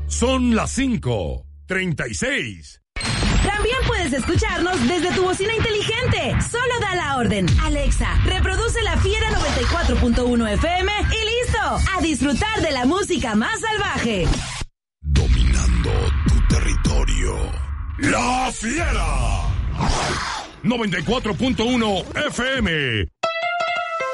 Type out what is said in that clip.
Son las 5:36. También puedes escucharnos desde tu bocina inteligente. Solo da la orden. Alexa, reproduce La Fiera 94.1 FM y listo. A disfrutar de la música más salvaje. Dominando tu territorio. La Fiera 94.1 FM.